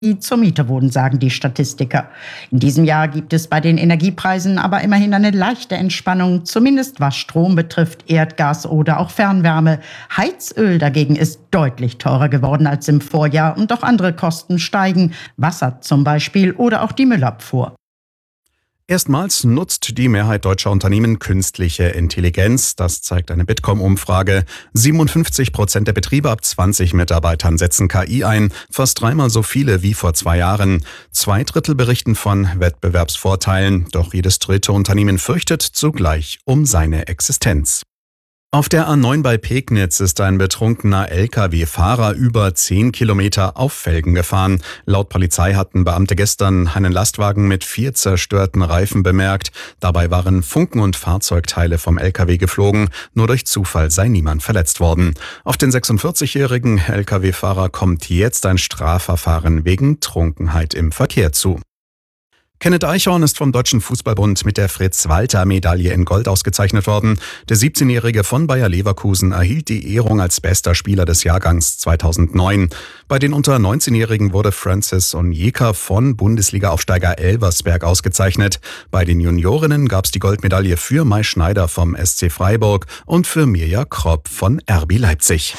zur Miete wurden, sagen die Statistiker. In diesem Jahr gibt es bei den Energiepreisen aber immerhin eine leichte Entspannung, zumindest was Strom betrifft, Erdgas oder auch Fernwärme. Heizöl dagegen ist deutlich teurer geworden als im Vorjahr und auch andere Kosten steigen, Wasser zum Beispiel oder auch die Müllabfuhr. Erstmals nutzt die Mehrheit deutscher Unternehmen künstliche Intelligenz. Das zeigt eine Bitkom-Umfrage. 57% der Betriebe ab 20 Mitarbeitern setzen KI ein, fast dreimal so viele wie vor 2 Jahren. 2/3 berichten von Wettbewerbsvorteilen, doch jedes dritte Unternehmen fürchtet zugleich um seine Existenz. Auf der A9 bei Pegnitz ist ein betrunkener Lkw-Fahrer über 10 Kilometer auf Felgen gefahren. Laut Polizei hatten Beamte gestern einen Lastwagen mit 4 zerstörten Reifen bemerkt. Dabei waren Funken und Fahrzeugteile vom Lkw geflogen. Nur durch Zufall sei niemand verletzt worden. Auf den 46-jährigen Lkw-Fahrer kommt jetzt ein Strafverfahren wegen Trunkenheit im Verkehr zu. Kenneth Eichhorn ist vom Deutschen Fußballbund mit der Fritz-Walter-Medaille in Gold ausgezeichnet worden. Der 17-Jährige von Bayer Leverkusen erhielt die Ehrung als bester Spieler des Jahrgangs 2009. Bei den unter 19-Jährigen wurde Francis Onyeka von Bundesliga-Aufsteiger Elversberg ausgezeichnet. Bei den Juniorinnen gab es die Goldmedaille für Mai Schneider vom SC Freiburg und für Mirja Kropp von RB Leipzig.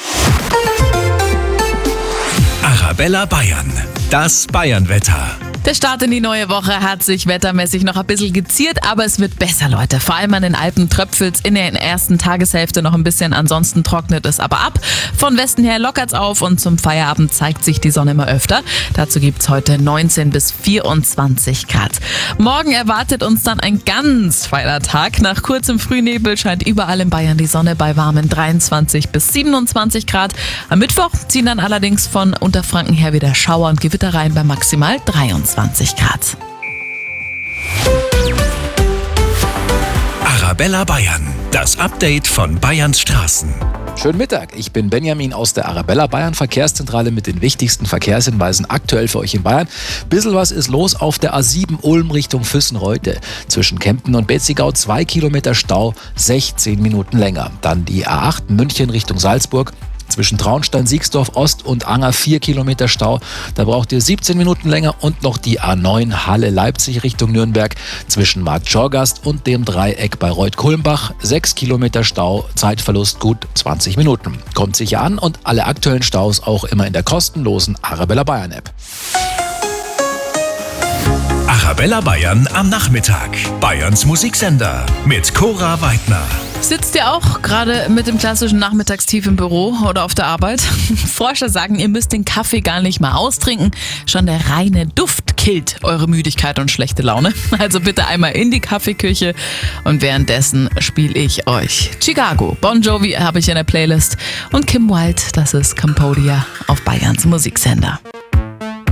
Arabella Bayern, das Bayern-Wetter. Der Start in die neue Woche hat sich wettermäßig noch ein bisschen geziert, aber es wird besser, Leute. Vor allem an den Alpen tröpfelt's in der ersten Tageshälfte noch ein bisschen, ansonsten trocknet es aber ab. Von Westen her lockert's auf und zum Feierabend zeigt sich die Sonne immer öfter. Dazu gibt's heute 19 bis 24 Grad. Morgen erwartet uns dann ein ganz feiler Tag. Nach kurzem Frühnebel scheint überall in Bayern die Sonne bei warmen 23 bis 27 Grad. Am Mittwoch ziehen dann allerdings von Unterfranken her wieder Schauer und Gewitter rein bei maximal 23 Grad. Arabella Bayern, das Update von Bayerns Straßen. Schönen Mittag, ich bin Benjamin aus der Arabella Bayern Verkehrszentrale mit den wichtigsten Verkehrshinweisen aktuell für euch in Bayern. Bisschen was ist los auf der A7 Ulm Richtung Füssen-Reute. Zwischen Kempten und Betzigau 2 Kilometer Stau, 16 Minuten länger. Dann die A8 München Richtung Salzburg. Zwischen Traunstein, Siegsdorf Ost und Anger 4 Kilometer Stau. Da braucht ihr 17 Minuten länger und noch die A9 Halle-Leipzig Richtung Nürnberg. Zwischen Markt Schorgast und dem Dreieck bei Reuth-Kulmbach 6 Kilometer Stau, Zeitverlust gut 20 Minuten. Kommt sicher an und alle aktuellen Staus auch immer in der kostenlosen Arabella Bayern App. Arabella Bayern am Nachmittag. Bayerns Musiksender mit Cora Weidner. Sitzt ihr auch gerade mit dem klassischen Nachmittagstief im Büro oder auf der Arbeit? Forscher sagen, ihr müsst den Kaffee gar nicht mal austrinken. Schon der reine Duft killt eure Müdigkeit und schlechte Laune. Also bitte einmal in die Kaffeeküche und währenddessen spiele ich euch Chicago. Bon Jovi habe ich in der Playlist und Kim Wilde, das ist Cambodia auf Bayerns Musiksender.